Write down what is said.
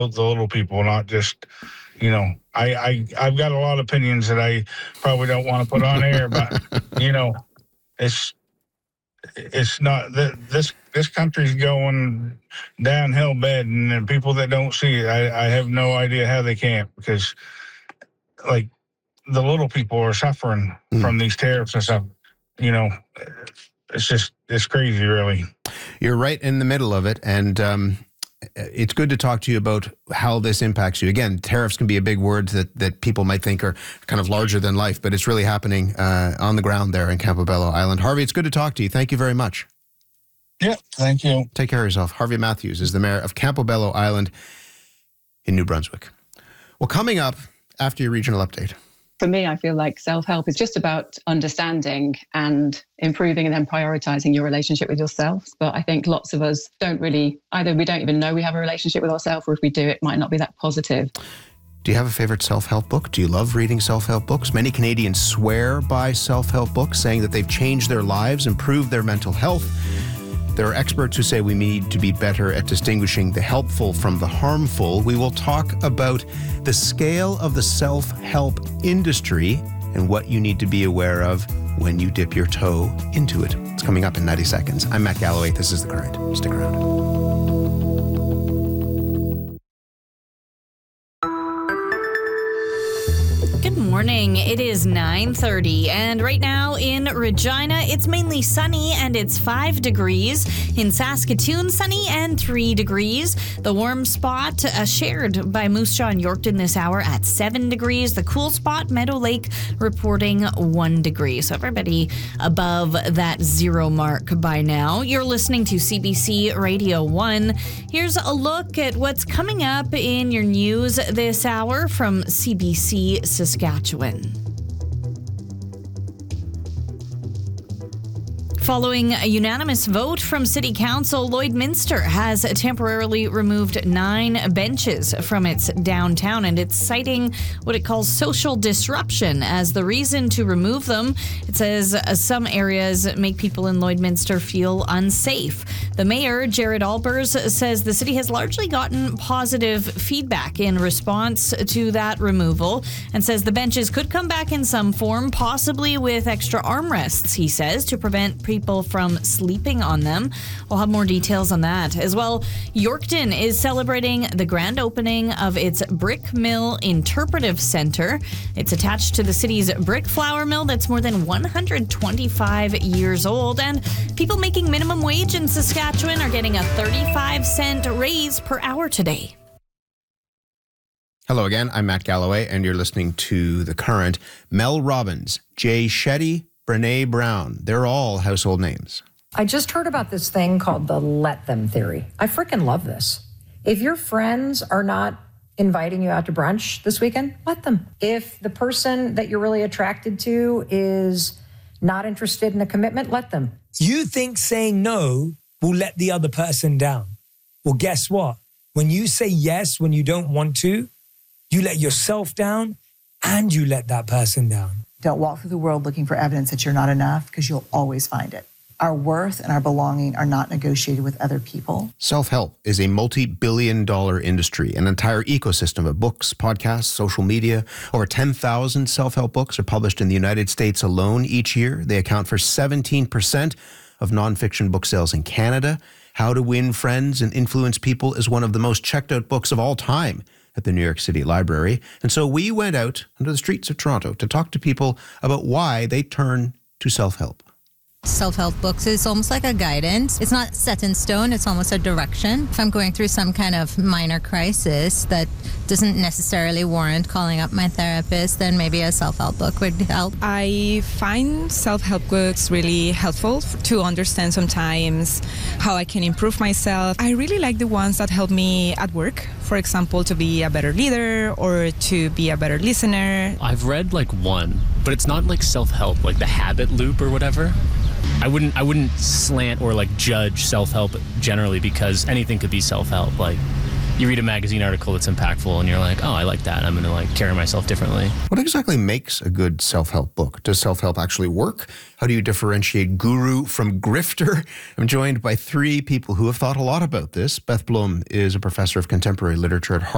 the little people, not just, I've got a lot of opinions that I probably don't want to put on air, but, it's not this country's going downhill bad, and the people that don't see it, I have no idea how they can't, because like the little people are suffering from these tariffs and stuff. It's crazy, really. You're right in the middle of it, and it's good to talk to you about how this impacts you. Again, tariffs can be a big word that people might think are kind of larger than life, but it's really happening on the ground there in Campobello Island. Harvey, it's good to talk to you. Thank you very much. Yeah, thank you. Take care of yourself. Harvey Matthews is the mayor of Campobello Island in New Brunswick. Well, coming up after your regional update. For me, I feel like self-help is just about understanding and improving and then prioritizing your relationship with yourself. But I think lots of us don't really, either we don't even know we have a relationship with ourselves, or if we do, it might not be that positive. Do you have a favorite self-help book? Do you love reading self-help books? Many Canadians swear by self-help books, saying that they've changed their lives, improved their mental health. There are experts who say we need to be better at distinguishing the helpful from the harmful. We will talk about the scale of the self-help industry and what you need to be aware of when you dip your toe into it. It's coming up in 90 seconds. I'm Matt Galloway. This is The Current. Stick around. Good morning. It is 9:30, and right now in Regina, it's mainly sunny and it's 5 degrees. In Saskatoon, sunny and 3 degrees. The warm spot shared by Moose Jaw and Yorkton this hour at 7 degrees. The cool spot, Meadow Lake, reporting 1 degree. So everybody above that 0 mark by now. You're listening to CBC Radio 1. Here's a look at what's coming up in your news this hour from CBC Saskatchewan. Following a unanimous vote from City Council, Lloydminster has temporarily removed 9 benches from its downtown, and it's citing what it calls social disruption as the reason to remove them. It says some areas make people in Lloydminster feel unsafe. The mayor, Jared Albers, says the city has largely gotten positive feedback in response to that removal, and says the benches could come back in some form, possibly with extra armrests, he says, to prevent people from sleeping on them. We'll have more details on that. As well, Yorkton is celebrating the grand opening of its Brick Mill Interpretive Center. It's attached to the city's brick flour mill that's more than 125 years old, and people making minimum wage in Saskatchewan are getting a 35-cent raise per hour today. Hello again, I'm Matt Galloway, and you're listening to The Current. Mel Robbins, Jay Shetty, Brene Brown, they're all household names. I just heard about this thing called the let them theory. I freaking love this. If your friends are not inviting you out to brunch this weekend, let them. If the person that you're really attracted to is not interested in a commitment, let them. You think saying no will let the other person down. Well, guess what? When you say yes when you don't want to, you let yourself down and you let that person down. Don't walk through the world looking for evidence that you're not enough, because you'll always find it. Our worth and our belonging are not negotiated with other people. Self-help is a multi-billion-dollar industry, an entire ecosystem of books, podcasts, social media. Over 10,000 self-help books are published in the United States alone each year. They account for 17% of nonfiction book sales in Canada. How to Win Friends and Influence People is one of the most checked out books of all time at the New York City Library. And so we went out into the streets of Toronto to talk to people about why they turn to self-help. Self-help books is almost like a guidance. It's not set in stone, it's almost a direction. If I'm going through some kind of minor crisis that doesn't necessarily warrant calling up my therapist, then maybe a self-help book would help. I find self-help books really helpful to understand sometimes how I can improve myself. I really like the ones that help me at work. For example, to be a better leader or to be a better listener. I've read like one, but it's not like self-help, like the habit loop or whatever. I wouldn't slant or like judge self-help generally, because anything could be self-help. Like you read a magazine article that's impactful and you're like, oh, I like that. I'm going to like carry myself differently. What exactly makes a good self-help book? Does self-help actually work? How do you differentiate guru from grifter? I'm joined by 3 people who have thought a lot about this. Beth Blum is a professor of contemporary literature at Harvard